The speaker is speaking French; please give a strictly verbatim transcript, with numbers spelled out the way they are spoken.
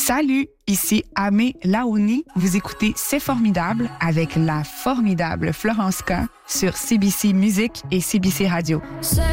Salut, ici Amé Laouni. Vous écoutez C'est formidable avec la formidable Florence K sur C B C Musique et C B C Radio.